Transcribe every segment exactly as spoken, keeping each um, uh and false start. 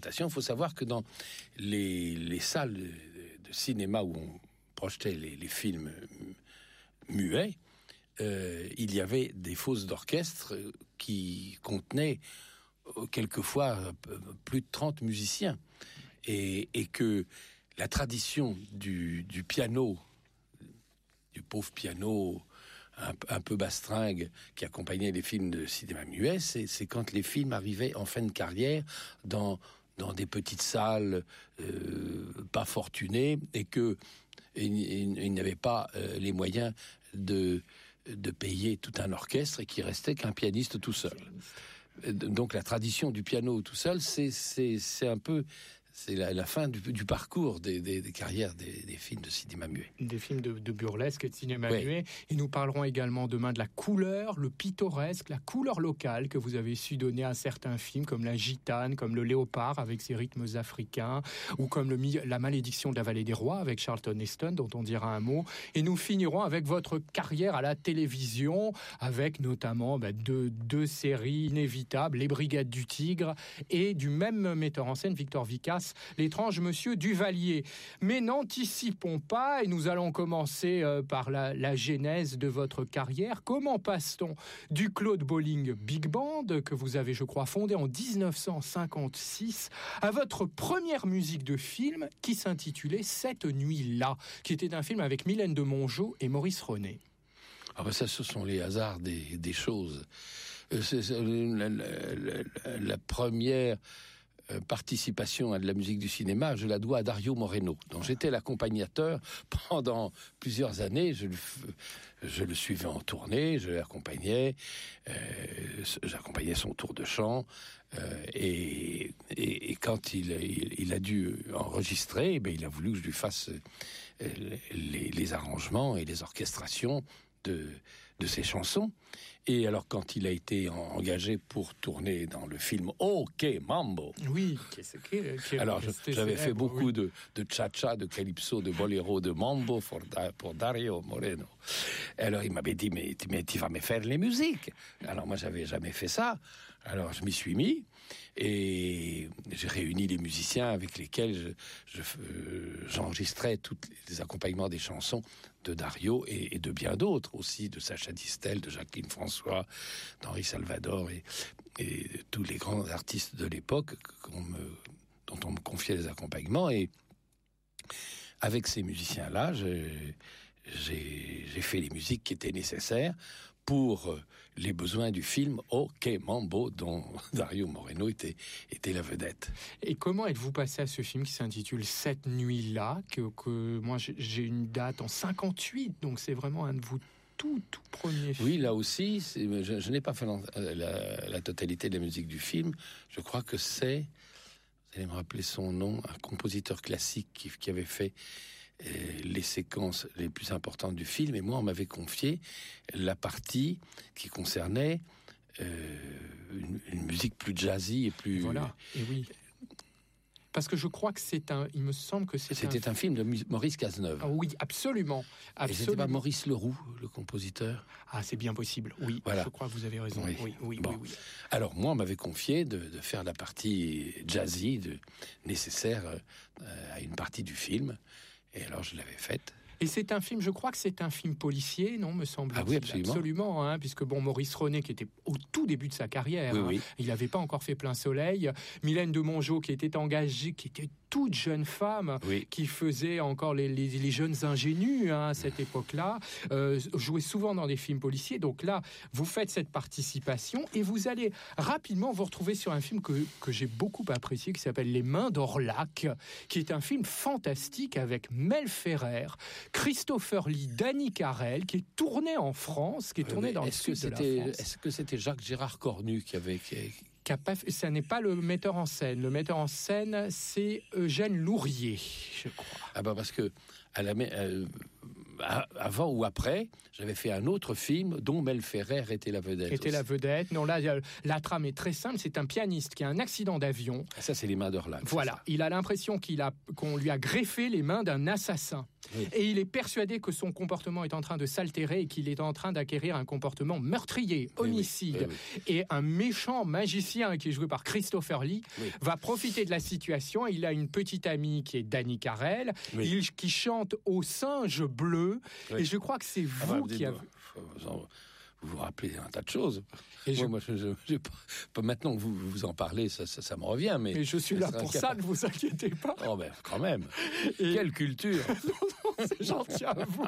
représentation. Il faut savoir que dans les, les salles de, de cinéma où on projetait les, les films muets, euh, il y avait des fosses d'orchestre qui contenaient quelquefois plus de trente musiciens. Et, et que la tradition du, du piano, du pauvre piano un, un peu bastringue qui accompagnait les films de cinéma muet, c'est, c'est quand les films arrivaient en fin de carrière dans, dans des petites salles euh, pas fortunées et que il, il, il n'avait pas euh, les moyens de, de payer tout un orchestre et qu'il restait qu'un pianiste tout seul. Donc la tradition du piano tout seul, c'est, c'est, c'est un peu... C'est la, la fin du, du parcours des, des, des carrières des, des films de cinéma muet. Des films de, de burlesque et de cinéma oui. muet. Et nous parlerons également demain de la couleur, le pittoresque, la couleur locale que vous avez su donner à certains films, comme La Gitane, comme Le Léopard avec ses rythmes africains, ou comme le, La Malédiction de la Vallée des Rois avec Charlton Heston, dont on dira un mot. Et nous finirons avec votre carrière à la télévision, avec notamment bah, deux, deux séries inévitables, Les Brigades du Tigre, et du même metteur en scène, Victor Vicas, L'étrange Monsieur Duvalier. Mais n'anticipons pas, et nous allons commencer euh, par la, la genèse de votre carrière. Comment passe-t-on du Claude Bolling Big Band, que vous avez, je crois, fondé en dix-neuf cent cinquante-six, à votre première musique de film qui s'intitulait Cette nuit-là, qui était un film avec Mylène de Mongeau et Maurice René? Ah ben ça, ce sont les hasards des, des choses. Euh, c'est, c'est, la, la, la, la première participation à de la musique du cinéma, je la dois à Dario Moreno, dont j'étais l'accompagnateur pendant plusieurs années. Je le, je le suivais en tournée, je l'accompagnais, euh, j'accompagnais son tour de chant, euh, et, et, et quand il, il, il a dû enregistrer, eh bien, il a voulu que je lui fasse les, les arrangements et les orchestrations de, de ses chansons. Et alors, quand il a été engagé pour tourner dans le film OK Mambo, oui, qu'est-ce que, qu'est, alors je, j'avais fait beaucoup oui. de, de cha-cha, de calypso, de boléro, de mambo pour, pour Dario Moreno. Alors il m'avait dit mais, mais tu vas me faire les musiques. Alors moi j'avais jamais fait ça. Alors je m'y suis mis et j'ai réuni les musiciens avec lesquels je, je, euh, j'enregistrais tous les accompagnements des chansons de Dario et, et de bien d'autres aussi, de Sacha Distel, de Jacqueline François, d'Henri Salvador et, et tous les grands artistes de l'époque qu'on me, dont on me confiait les accompagnements. Et avec ces musiciens-là, j'ai, j'ai, j'ai fait les musiques qui étaient nécessaires pour les besoins du film OK Mambo, dont Dario Moreno était, était la vedette. Et comment êtes-vous passé à ce film qui s'intitule Cette nuit-là, que, que moi j'ai une date en cinquante-huit, donc c'est vraiment un de vos tout, tout premiers films. Oui, là aussi, c'est, je, je n'ai pas fait la, la, la totalité de la musique du film. Je crois que c'est, vous allez me rappeler son nom, un compositeur classique qui, qui avait fait les séquences les plus importantes du film, et moi on m'avait confié la partie qui concernait euh, une, une musique plus jazzy et plus... Voilà, et oui. Parce que je crois que c'est un... Il me semble que c'est C'était un, un film de Maurice Cazeneuve. Ah oui, absolument. absolument. Et c'était pas Maurice Leroux, le compositeur? Ah, c'est bien possible, oui. Voilà. Je crois que vous avez raison. Oui, oui, oui. Bon. oui, oui. Alors, moi, on m'avait confié de, de faire la partie jazzy de, nécessaire euh, à une partie du film. Et alors, je l'avais faite. Et c'est un film, je crois que c'est un film policier, non, me semble-t-il. Ah oui, absolument. Absolument, hein, puisque bon, Maurice René, qui était au tout début de sa carrière, oui, hein, oui. il n'avait pas encore fait Plein Soleil. Mylène de Mongeau, qui était engagée, qui était toute jeune femme, oui. qui faisait encore les, les, les jeunes ingénus hein, à cette époque-là, euh, jouait souvent dans des films policiers. Donc là, vous faites cette participation et vous allez rapidement vous retrouver sur un film que, que j'ai beaucoup apprécié, qui s'appelle Les Mains d'Orlac, qui est un film fantastique avec Mel Ferrer, Christopher Lee, Danny Carell, qui est tourné en France, qui est tourné oui, dans le sud de la France. Est-ce que c'était Jacques Gérard Cornu qui avait... Qui... Ça n'est pas le metteur en scène. Le metteur en scène, c'est Eugène Lourier, je crois. Ah bah parce que à la, euh, avant ou après, j'avais fait un autre film dont Mel Ferrer était la vedette. Était aussi. la vedette. Non, là, la trame est très simple. C'est un pianiste qui a un accident d'avion. Ça, c'est Les Mains d'Orlac. Voilà. Il a l'impression qu'il a, qu'on lui a greffé les mains d'un assassin. Oui. Et il est persuadé que son comportement est en train de s'altérer et qu'il est en train d'acquérir un comportement meurtrier, homicide. Oui, oui, oui. Et un méchant magicien qui est joué par Christopher Lee oui. va profiter de la situation. Il a une petite amie qui est Danny Carell, oui. il, qui chante au singe bleu. Oui. Et je crois que c'est vous ah bah, qui avez... Vous vous rappelez un tas de choses. Et moi, je... moi je, je, je, je, maintenant que vous, vous en parlez, ça, ça, ça me revient. Mais, mais je suis là pour ça, ne vous inquiétez pas. Oh ben, quand même. Et... Quelle culture. Non, non, c'est gentil à vous.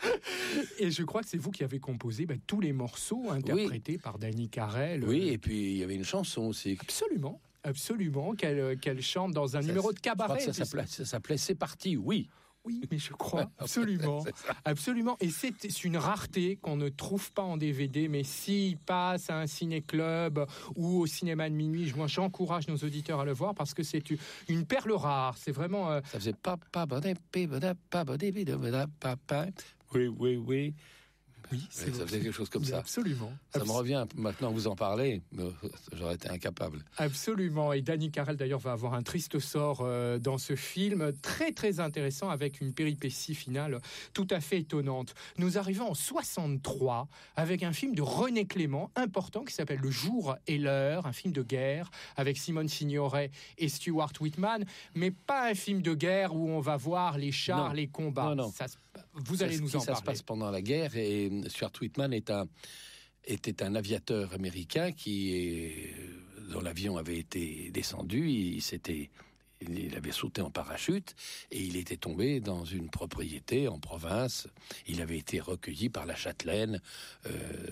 Et je crois que c'est vous qui avez composé ben, tous les morceaux interprétés oui. par Danny Carell. Oui, et puis il y avait une chanson aussi. Absolument, absolument, qu'elle, qu'elle chante dans un ça, numéro de cabaret. Je crois que ça s'appelait, ça s'appelait C'est parti, oui. Oui, mais je crois, absolument. absolument. Et c'est une rareté qu'on ne trouve pas en D V D, mais s'il passe à un ciné-club ou au cinéma de minuit, moi j'encourage nos auditeurs à le voir parce que c'est une perle rare. C'est vraiment... Euh... Ça faisait pas, pas, pas, pas, pas, pas, oui, oui, oui. Oui, c'est ça faisait quelque chose comme ça. Absolument. Ça Abs- me revient maintenant que vous en parlez, mais j'aurais été incapable. Absolument. Et Danny Carell d'ailleurs va avoir un triste sort euh, dans ce film, très très intéressant avec une péripétie finale tout à fait étonnante. Nous arrivons en soixante-trois avec un film de René Clément important qui s'appelle Le jour et l'heure, un film de guerre avec Simone Signoret et Stuart Whitman, mais pas un film de guerre où on va voir les chars, non. les combats. Non, non. Ça, vous allez ça, nous en ça parler. Ça se passe pendant la guerre et Stuart Whitman est un, était un aviateur américain qui est, dont l'avion avait été descendu, il s'était, il avait sauté en parachute et il était tombé dans une propriété en province. Il avait été recueilli par la châtelaine euh,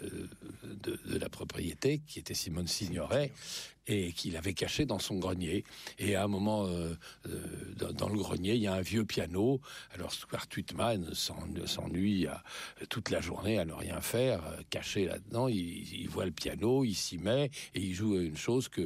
de, de la propriété qui était Simone Signoret et qu'il avait caché dans son grenier. Et à un moment, euh, euh, dans, dans le grenier, il y a un vieux piano. Alors Stuart Whitman s'ennuie à, toute la journée à ne rien faire, caché là-dedans. Il, il voit le piano, il s'y met et il joue une chose que,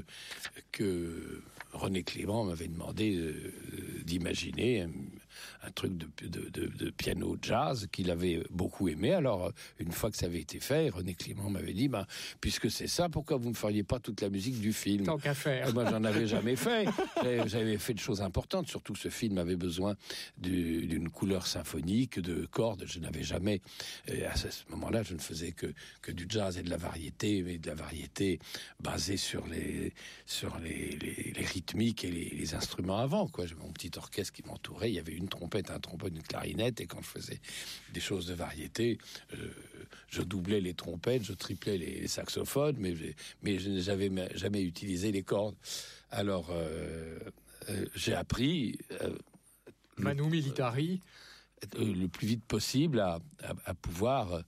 que René Clément m'avait demandé euh, d'imaginer, un, un truc de, de, de, de piano jazz qu'il avait beaucoup aimé. Alors, une fois que ça avait été fait, René Clément m'avait dit, ben, puisque c'est ça, pourquoi vous ne me feriez pas toute la musique du film ? Tant qu'à faire. Et moi, j'en avais jamais fait. J'avais, j'avais fait de choses importantes. Surtout, ce film avait besoin du, d'une couleur symphonique, de cordes. Je n'avais jamais, à ce moment-là, je ne faisais que, que du jazz et de la variété, mais de la variété basée sur les, sur les, les, les rythmiques et les, les instruments avant, quoi. J'avais mon petit orchestre qui m'entourait. Il y avait une trompette, un trombone, une clarinette. Et quand je faisais des choses de variété, euh, je doublais les trompettes, je triplais les, les saxophones, mais, mais je n'avais jamais utilisé les cordes. Alors, euh, euh, j'ai appris... Euh, Manu le, Militari. Euh, le plus vite possible à, à, à pouvoir...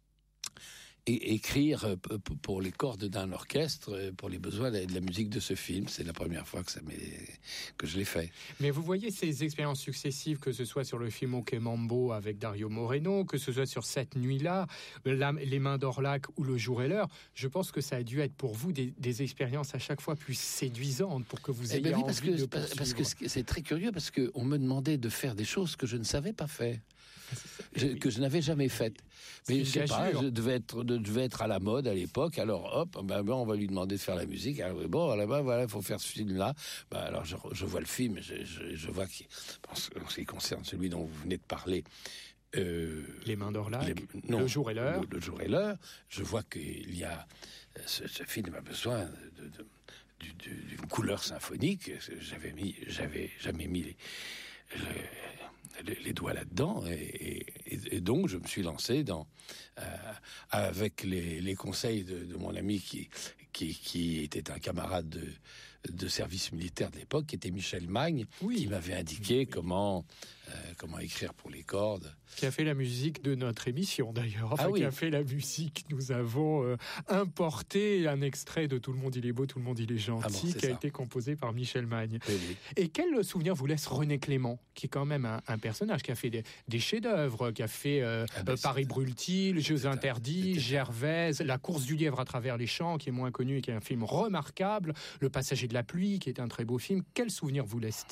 et écrire pour les cordes d'un orchestre, pour les besoins de la musique de ce film. C'est la première fois que, ça m'est... que je l'ai fait. Mais vous voyez ces expériences successives, que ce soit sur le film Ok Mambo avec Dario Moreno, que ce soit sur Cette nuit-là, la, Les mains d'Orlac ou Le jour et l'heure, je pense que ça a dû être pour vous des, des expériences à chaque fois plus séduisantes pour que vous ayez eh ben oui, parce envie que, de parce poursuivre. Parce que c'est très curieux, parce qu'on me demandait de faire des choses que je ne savais pas faire. Je, que je n'avais jamais faite. Mais je sais pas, je devais être, je devais être à la mode à l'époque. Alors hop, ben, ben on va lui demander de faire la musique. Alors, bon, là-bas, voilà, il faut faire ce film-là. Ben, alors je, je vois le film, je, je, je vois qu'en ce qui concerne celui dont vous venez de parler. Euh, les mains d'Orlac, Le jour et l'heure. Le, le jour et l'heure. Je vois qu'il y a ce, ce film a besoin de, de, de, d'une couleur symphonique. J'avais mis, j'avais jamais mis les, les, les doigts là-dedans, et, et, et donc je me suis lancé dans, euh, avec les, les conseils de, de mon ami qui, qui, qui était un camarade de, de service militaire de l'époque, qui était Michel Magne, oui. qui m'avait indiqué oui. comment, euh, comment écrire pour les cordes. Qui a fait la musique de notre émission d'ailleurs, enfin, ah oui. qui a fait la musique. Nous avons euh, importé un extrait de Tout le monde il est beau, tout le monde il est gentil, ah bon, qui ça. a été composé par Michel Magne. Oui, oui. Et quel souvenir vous laisse René Clément, qui est quand même un, un personnage qui a fait des, des chefs-d'œuvre, qui a fait euh, ah ben, euh, Paris brûle-t-il, Jeux interdits, Gervaise, La course du lièvre à travers les champs, qui est moins connu et qui est un film remarquable, Le passager de la pluie, qui est un très beau film. Quel souvenir vous laisse-t-il ?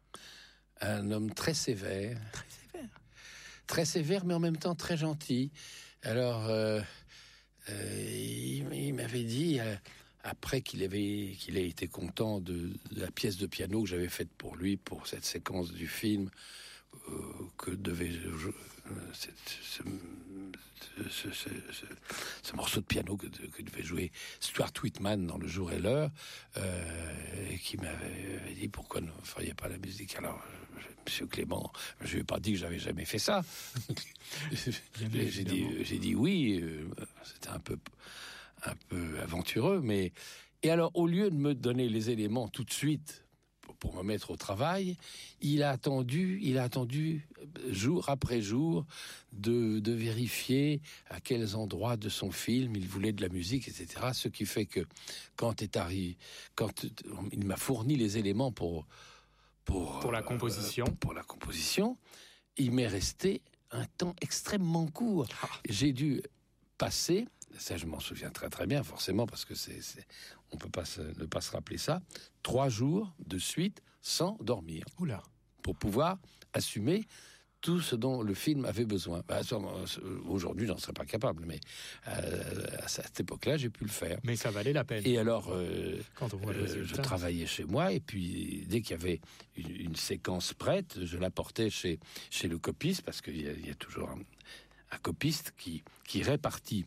Un homme très sévère. Très sévère. Très sévère, mais en même temps très gentil. Alors, euh, euh, il, il m'avait dit, euh, après qu'il avait, qu'il ait été content de, de la pièce de piano que j'avais faite pour lui, pour cette séquence du film, euh, que devait jouer, euh, ce, ce, ce, ce, ce morceau de piano que, que devait jouer Stuart Whitman dans Le Jour et l'Heure, euh, et qui m'avait dit pourquoi ne feriez pas la musique. Alors, Monsieur Clément, je lui ai pas dit que j'avais jamais fait ça. j'ai, dit, j'ai dit oui, euh, c'était un peu, un peu aventureux, mais et alors au lieu de me donner les éléments tout de suite pour me mettre au travail, il a attendu, il a attendu jour après jour de, de vérifier à quels endroits de son film il voulait de la musique, et cetera. Ce qui fait que quand est arrivé, quand il m'a fourni les éléments pour pour pour la composition, euh, pour la composition, il m'est resté un temps extrêmement court. Ah. J'ai dû passer, ça je m'en souviens très très bien, forcément, parce que c'est, c'est on peut pas se, ne pas se rappeler ça, trois jours de suite sans dormir. Oula. Pour pouvoir assumer tout ce dont le film avait besoin. Bah, aujourd'hui, j'en serais pas capable, mais euh, à cette époque-là, j'ai pu le faire. Mais ça valait la peine. Et alors, euh, Quand on voit le euh, je travaillais chez moi, et puis dès qu'il y avait une, une séquence prête, je la portais chez, chez le copiste, parce qu'il y a, il y a toujours un, un copiste qui, qui répartit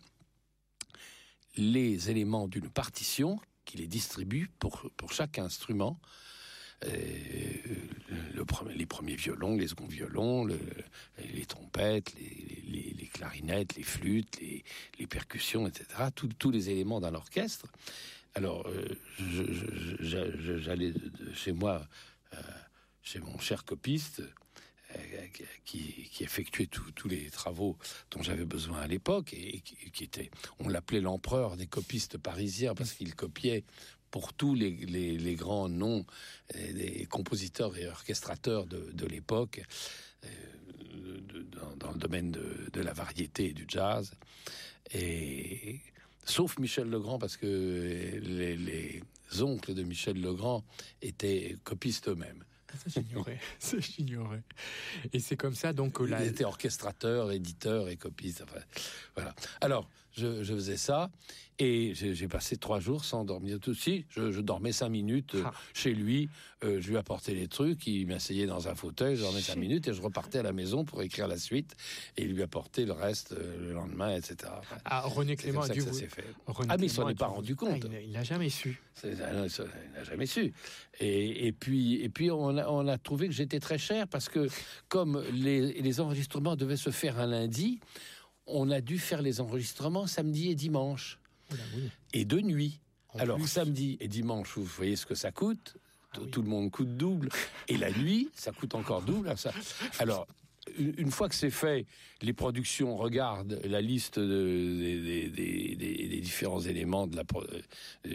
les éléments d'une partition, qui les distribue pour, pour chaque instrument. Et le premier, les premiers violons, les seconds violons, le, les trompettes, les, les, les clarinettes, les flûtes, les, les percussions, et cetera. Tout, tous les éléments d'un orchestre. Alors, euh, je, je, je, je, j'allais de chez moi, euh, chez mon cher copiste, euh, qui, qui effectuait tous les travaux dont j'avais besoin à l'époque, et, et qui, qui était, on l'appelait l'empereur des copistes parisiens, parce qu'il copiait pour tous les, les, les grands noms des compositeurs et orchestrateurs de, de l'époque, euh, de, dans, dans le domaine de, de la variété et du jazz. Et, sauf Michel Legrand, parce que les, les oncles de Michel Legrand étaient copistes eux-mêmes. Ça, j'ignorais. Ça, j'ignorais. Et c'est comme ça, donc... Il la... était orchestrateur, éditeur et copiste. Enfin, voilà. Alors, je, je faisais ça, et j'ai, j'ai passé trois jours sans dormir. Tout si, je, je dormais cinq minutes euh, chez lui. Euh, je lui apportais les trucs, il m'asseyait dans un fauteuil, je dormais cinq minutes, et je repartais à la maison pour écrire la suite, et il lui apportait le reste euh, le lendemain, et cetera. Enfin, ah, René Clément a dû vous... fait. René ah, mais il s'en Clément est pas rendu compte. Ah, il n'a jamais su. C'est, il n'a jamais su. Et, et puis, et puis on, a, on a trouvé que j'étais très cher, parce que comme les, les enregistrements devaient se faire un lundi, on a dû faire les enregistrements samedi et dimanche. Oh là, oui. Et de nuit. En Alors, plus. samedi et dimanche, vous voyez ce que ça coûte. Ah, oui. Tout le monde coûte double. Et la nuit, ça coûte encore double. Ça. Alors, une fois que c'est fait, les productions regardent la liste de, des, des, des, des différents éléments de la, euh,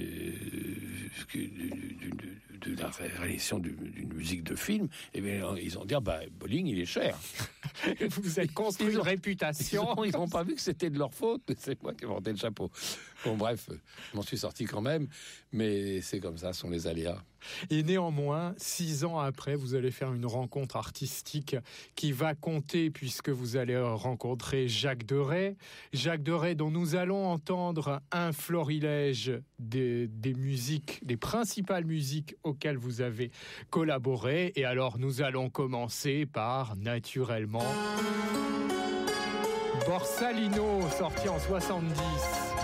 de, de la réalisation d'une musique de film. Et bien, ils ont dit, ah bah, Bolling, il est cher. Vous êtes construit une réputation. Ils n'ont pas vu que c'était de leur faute. C'est moi qui ai monté le chapeau. Bon, bref, je m'en suis sorti quand même. Mais c'est comme ça, ce sont les aléas. Et néanmoins, six ans après, vous allez faire une rencontre artistique qui va compter, puisque vous allez rencontrer Jacques Deray. Jacques Deray, dont nous allons entendre un florilège des, des musiques, des principales musiques auxquelles vous avez collaboré. Et alors, nous allons commencer par, naturellement, Borsalino, sorti en soixante-dix.